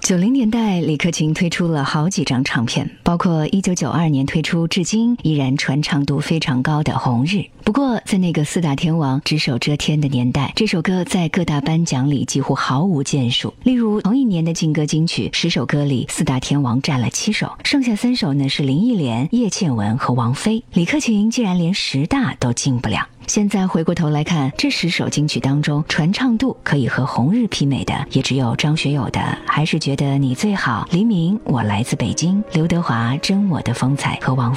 90年代，李克勤推出了好几张唱片，包括1992年推出至今依然传唱度非常高的《红日》。不过，在那个四大天王只手遮天的年代，这首歌在各大颁奖里几乎毫无建树。例如，同一年的劲歌金曲10首歌里，四大天王占了7首，剩下3首呢是林忆莲、叶倩文和王菲。李克勤竟然连10大都进不了。现在回过头来看，这10首金曲当中，传唱度可以和《红日》媲美的，也只有张学友的《还是觉得你最好》，黎明《我来自北京》，刘德华《真我的风采》和王